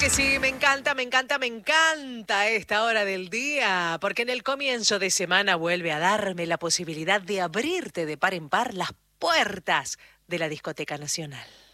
que sí, me encanta, me encanta, me encanta esta hora del día, porque en el comienzo de semana vuelve a darme la posibilidad de abrirte de par en par las puertas de la Discoteca Nacional.